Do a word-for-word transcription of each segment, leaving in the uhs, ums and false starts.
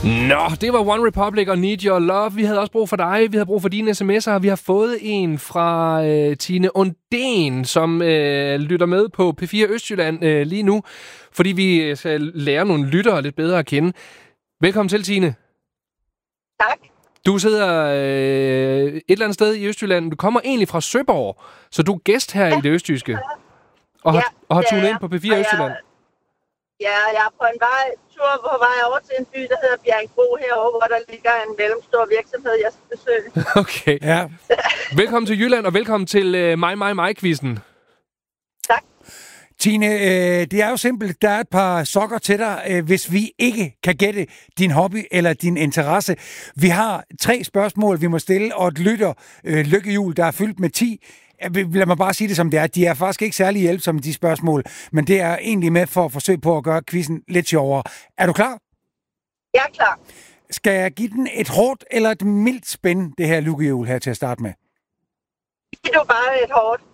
Nå, det var One Republic og Need Your Love. Vi havde også brug for dig. Vi havde brug for dine sms'er. Vi har fået en fra øh, Tine Undén, som øh, lytter med på P fire Østjylland øh, lige nu, fordi vi skal lære nogle lyttere lidt bedre at kende. Velkommen til, Tine. Tak. Du sidder øh, et eller andet sted i Østjylland. Du kommer egentlig fra Søborg, så du er gæst her ja. i det østjyske. Og har, ja, og har tunet ind på P fire og Østjylland. Jeg, ja, jeg er på en vej, tur på vej over til en by, der hedder Bjerringbro herovre, hvor der ligger en mellemstor virksomhed, jeg skal besøge. Okay. Ja. Velkommen til Jylland, og velkommen til øh, mig, mig, mig-quizzen. Tak. Tine, øh, det er jo simpelt. Der er et par sokker til dig, øh, hvis vi ikke kan gætte din hobby eller din interesse. Vi har tre spørgsmål, vi må stille, og et lytter øh, lykkehjul, der er fyldt med ti. Lad mig bare sige det som det er. De er faktisk ikke særlig hjælpsomme, de spørgsmål, men det er egentlig med for at forsøge på at gøre quizzen lidt sjovere. Er du klar? Jeg er klar. Skal jeg give den et hårdt eller et mildt spænd, det her lykkehjul her til at starte med? Det er jo bare et hårdt.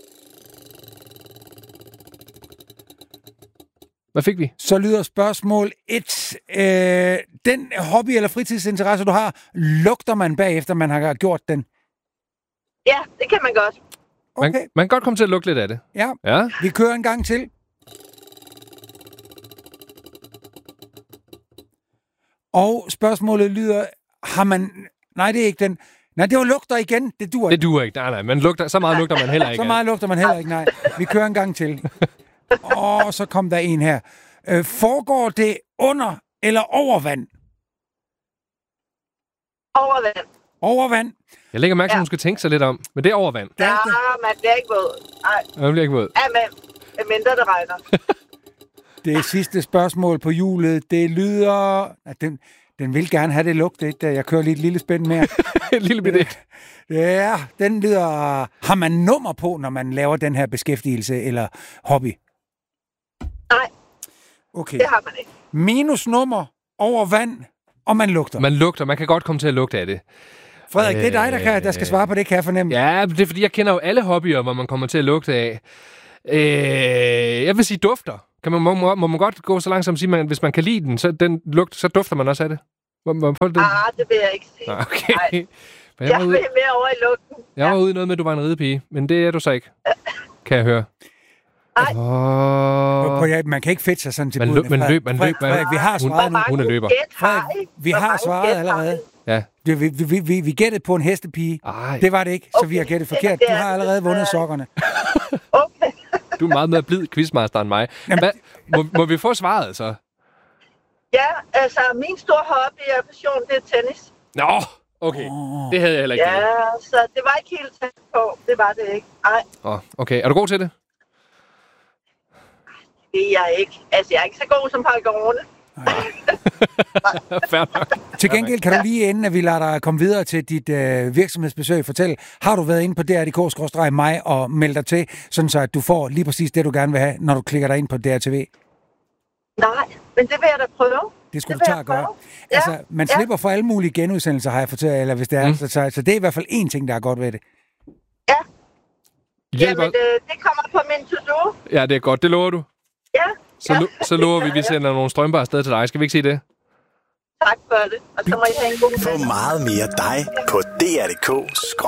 Hvad fik vi? Så lyder spørgsmål et. Øh, den hobby eller fritidsinteresse, du har, lugter man bagefter, man har gjort den? Ja, det kan man godt. Okay. Man, man kan godt komme til at lugte lidt af det. Ja. ja. Vi kører en gang til. Og spørgsmålet lyder, har man... Nej, det er ikke den. Nej, det var lugter igen. Det duer ikke. Det duer ikke. Nej, nej. Man lugter... Så meget lugter man heller ikke. Så meget lugter man heller ikke, nej. Vi kører en gang til. Og så kom der en her. Øh, foregår det under eller over vand? Over vand. Over vand. Jeg lægger mærke til, ja. at hun skal tænke sig lidt om. Men det er over vand. Ja, man bliver ikke våd. Nej. Man bliver ikke våd. Ja, men mindre det regner. Det sidste spørgsmål på hjulet, det lyder... Den, den vil gerne have det lugt, ikke? Jeg kører lige et lille spænd mere. Et lille bitte. Ja, den lyder... Har man nummer på, når man laver den her beskæftigelse eller hobby? Nej, okay. Det har man ikke. Minusnummer over vand, og man lugter. Man lugter. Man kan godt komme til at lugte af det. Frederik, det er dig, der, kan, der skal svare på det, kan jeg fornemme. Ja, det er fordi, jeg kender jo alle hobbyer, hvor man kommer til at lugte af. Øh, jeg vil sige dufter. Kan man, må, må man godt gå så langt som at sige, at hvis man kan lide den, så, den lugt, så dufter man også af det? Må, må det? Ah, det vil jeg ikke sige. Okay. Jeg, jeg vil mere over i lugten. Jeg var ude i noget med, at du var en ridepige, men det er du så ikke, kan jeg høre. Nej. Oh. Man kan ikke fedte sig sådan til man bunden. Man løb, man løb. Frederik, vi har svaret nu. Hun er løber. Frederik, vi har svaret allerede. Ja. Vi, vi, vi, vi gættede på en hestepige. Ej. Det var det ikke, så okay. vi har gættet forkert. Du har allerede vundet sokkerne. Okay. Du er meget mere blid quizmaster end mig. Hva? Må, må vi få svaret, så? Ja, altså, min store hobby og passion, det er tennis. Nå, okay. Oh. Det havde jeg heller ikke. Ja, det. Så det var ikke helt tæt på. Det var det ikke. Nej. Oh, okay, er du god til det? Det er jeg ikke. Altså, jeg er ikke så god som Paul Garone. Til gengæld kan du lige inden, at vi lader dig komme videre til dit øh, virksomhedsbesøg, fortælle, har du været inde på D R punktum D K skråstreg mig og meldt dig til, sådan så at du får lige præcis det, du gerne vil have, når du klikker dig ind på D R T V? Nej, men det vil jeg da prøve. Det skulle det du tage at gøre. Ja. Altså, man slipper ja. for alle mulige genudsendelser, har jeg fortalt, eller hvis det er. Mm. Så, så, så det er i hvert fald én ting, der er godt ved det. Ja. Hjælper. Jamen, det, det kommer på min to-do. Ja, det er godt. Det lover du. Ja. Så, ja. Lo- så lover vi, at vi sender nogle strømper afsted til dig. Skal vi ikke sige det? Tak for det. Og så må I have en god dag. Få meget mere dig på D R punktum D K